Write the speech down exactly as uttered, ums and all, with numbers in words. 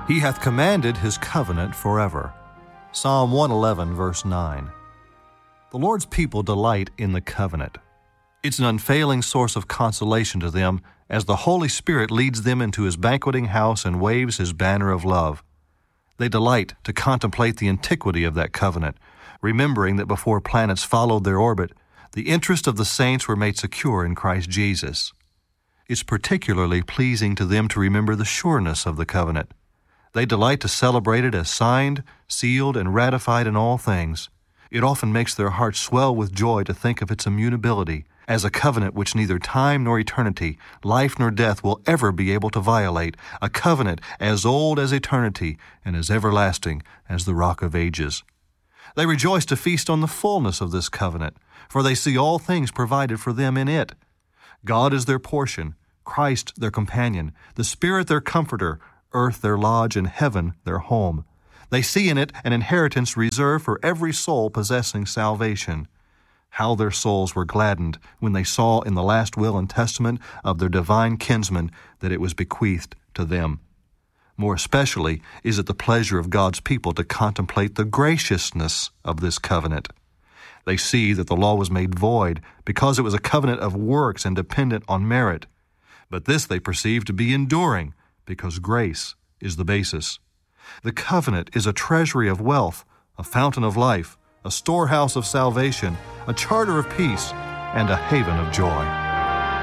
He hath commanded his covenant forever. Psalm one eleven, verse nine. The Lord's people delight in the covenant. It's an unfailing source of consolation to them as the Holy Spirit leads them into His banqueting house and waves His banner of love. They delight to contemplate the antiquity of that covenant, remembering that before planets followed their orbit, the interests of the saints were made secure in Christ Jesus. It's particularly pleasing to them to remember the sureness of the covenant. They delight to celebrate it as signed, sealed, and ratified in all things. It often makes their hearts swell with joy to think of its immutability as a covenant which neither time nor eternity, life nor death will ever be able to violate, a covenant as old as eternity and as everlasting as the rock of ages. They rejoice to feast on the fullness of this covenant, for they see all things provided for them in it. God is their portion, Christ their companion, the Spirit their comforter, earth their lodge, and heaven their home. They see in it an inheritance reserved for every soul possessing salvation. How their souls were gladdened when they saw in the last will and testament of their divine kinsman that it was bequeathed to them. More especially is it the pleasure of God's people to contemplate the graciousness of this covenant. They see that the law was made void because it was a covenant of works and dependent on merit. But this they perceive to be enduring, because grace is the basis. The covenant is a treasury of wealth, a fountain of life, a storehouse of salvation, a charter of peace, and a haven of joy.